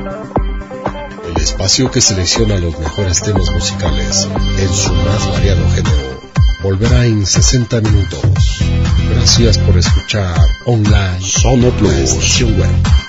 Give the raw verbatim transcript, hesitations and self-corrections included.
El espacio que selecciona los mejores temas musicales en su más variado género volverá en sesenta minutos. Gracias por escuchar online Sono Plus. la estación web